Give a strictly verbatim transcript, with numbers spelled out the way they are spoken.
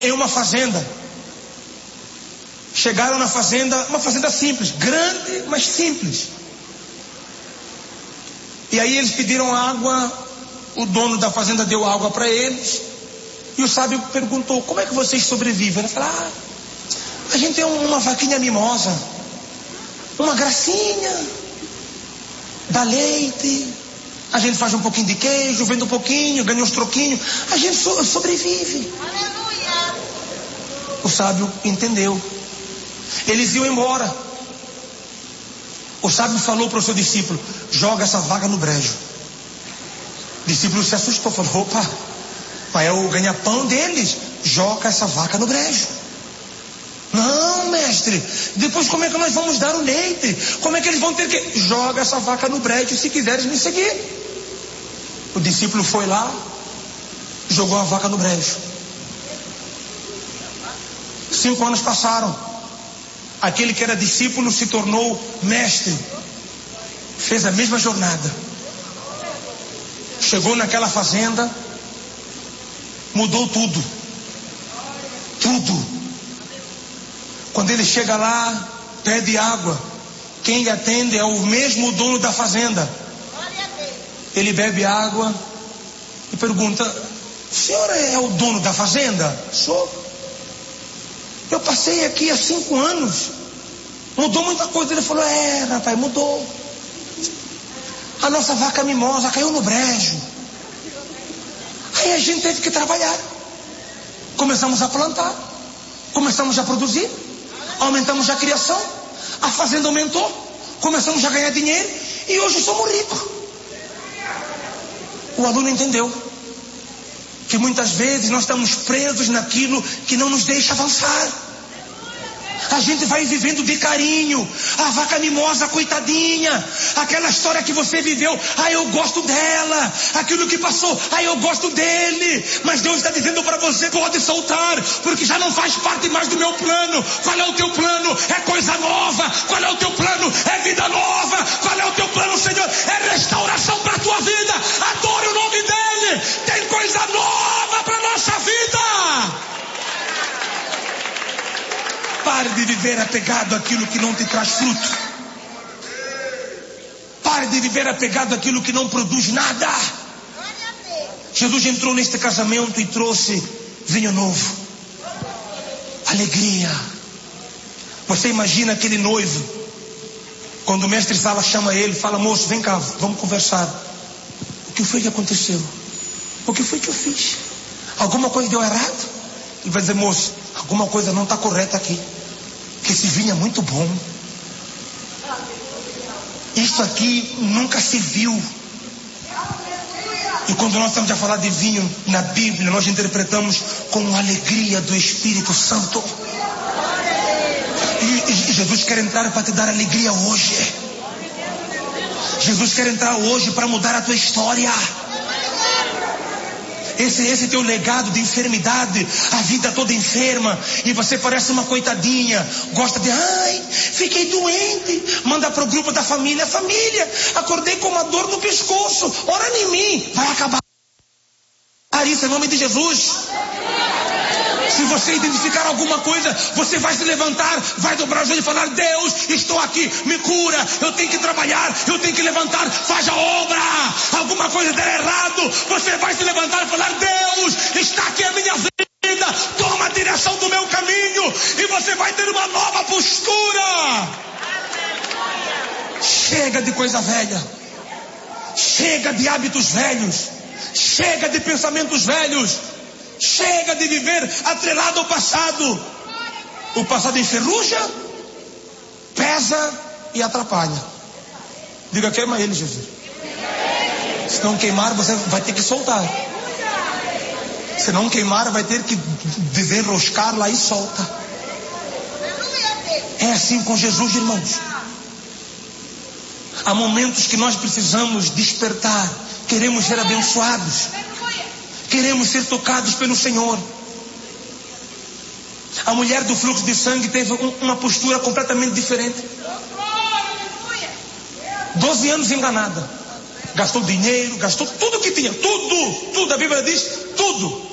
em uma fazenda. Chegaram na fazenda, uma fazenda simples, grande, mas simples. E aí eles pediram água, o dono da fazenda deu água para eles. E o sábio perguntou: como é que vocês sobrevivem? Ele falou: ah, a gente tem uma vaquinha mimosa, uma gracinha, dá leite, a gente faz um pouquinho de queijo, vende um pouquinho, ganha uns troquinhos, a gente so- sobrevive. Aleluia. O sábio entendeu. Eles iam embora. O sábio falou para o seu discípulo: joga essa vaca no brejo. O discípulo se assustou, falou: opa, mas é o ganha-pão deles, joga essa vaca no brejo. Não, mestre, depois como é que nós vamos dar o leite? Como é que eles vão ter que... Joga essa vaca no brejo se quiseres me seguir. O discípulo foi lá, jogou a vaca no brejo. Cinco anos passaram. Aquele que era discípulo se tornou mestre. Fez a mesma jornada. Chegou naquela fazenda, mudou tudo. Tudo. Quando ele chega lá, pede água. Quem lhe atende é o mesmo dono da fazenda. Ele bebe água e pergunta: o senhor é o dono da fazenda? Sou. Eu passei aqui há cinco anos. Mudou muita coisa. Ele falou: é, rapaz, mudou. A nossa vaca mimosa caiu no brejo. Aí a gente teve que trabalhar. Começamos a plantar. Começamos a produzir. Aumentamos a criação. A fazenda aumentou. Começamos a ganhar dinheiro. E hoje somos ricos. O aluno entendeu que muitas vezes nós estamos presos naquilo que não nos deixa avançar. A gente vai vivendo de carinho. A vaca mimosa, coitadinha. Aquela história que você viveu, ah, eu gosto dela. Aquilo que passou, ah, eu gosto dele. Mas Deus está dizendo para você: pode soltar, porque já não faz parte mais do meu plano. Qual é o teu plano? É coisa nova. Qual é o teu plano? É vida nova. Qual é o teu plano, Senhor? É restauração para a tua vida. Adore o nome dele. Tem coisa nova para a nossa vida. Pare de viver apegado àquilo que não te traz fruto. Pare de viver apegado àquilo que não produz nada. Jesus entrou neste casamento e trouxe vinho novo, alegria. Você imagina aquele noivo, quando o mestre Sala chama ele, fala: moço, vem cá, vamos conversar. O que foi que aconteceu? O que foi que eu fiz? Alguma coisa deu errado? Ele vai dizer: moço, alguma coisa não está correta aqui. Que esse vinho é muito bom. Isso aqui nunca se viu. E quando nós estamos a falar de vinho na Bíblia, nós interpretamos com alegria do Espírito Santo. E, e Jesus quer entrar para te dar alegria hoje. Jesus quer entrar hoje para mudar a tua história. Esse, esse teu legado de enfermidade, a vida toda enferma, e você parece uma coitadinha, gosta de, ai, fiquei doente, manda para o grupo da família: família, acordei com uma dor no pescoço, ora em mim, vai acabar isso em nome de Jesus. Se você identificar alguma coisa, você vai se levantar, vai dobrar o joelho e falar: Deus, estou aqui, me cura, eu tenho que trabalhar, eu tenho que levantar, faz a obra. Alguma coisa der errado, você vai se levantar e falar: Deus, está aqui a minha vida, toma a direção do meu caminho, e você vai ter uma nova postura. Chega de coisa velha, chega de hábitos velhos, chega de pensamentos velhos. Chega de viver atrelado ao passado. O passado enferruja, pesa e atrapalha. Diga: queima ele, Jesus. Se não queimar, você vai ter que soltar. Se não queimar, vai ter que desenroscar lá e solta. É assim com Jesus, irmãos. Há momentos que nós precisamos despertar. Queremos ser abençoados. Queremos ser tocados pelo Senhor. A mulher do fluxo de sangue teve um, uma postura completamente diferente. Doze anos enganada. Gastou dinheiro, gastou tudo que tinha. Tudo, tudo. A Bíblia diz, tudo.